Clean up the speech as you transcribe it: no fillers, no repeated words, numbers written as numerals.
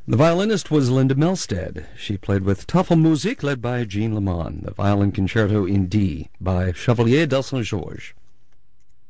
The violinist was Linda Melstead. She played with Tafelmusik, led by Jean Lemon, the Violin Concerto in D by Chevalier de Saint-Georges.